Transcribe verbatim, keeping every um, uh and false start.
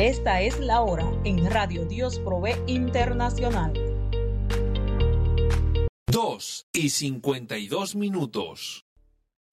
Esta es la hora en Radio Dios Provee Internacional. Dos y cincuenta y dos minutos.